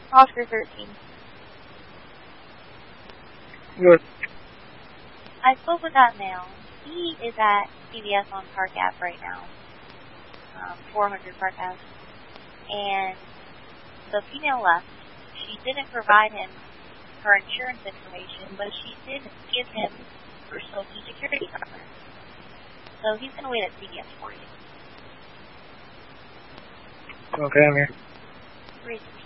Oscar 13. Good. I spoke with that male. He is at CVS on Park Ave right now. 400 Park Ave. And the female left. She didn't provide him her insurance information, but she did give him her Social Security number. So he's going to wait at CVS for you. Okay, I'm here. Great.